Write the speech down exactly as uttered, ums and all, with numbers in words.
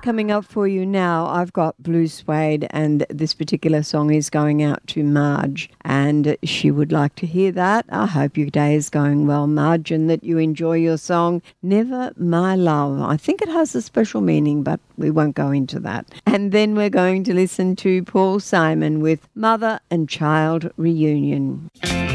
Coming up for you now, I've got Blue Suede, and this particular song is going out to Marge, and she would like to hear that. I hope your day is going well, Marge, and that you enjoy your song, Never My Love. I think it has a special meaning, but we won't go into that. And then we're going to listen to Paul Simon with Mother and Child Reunion.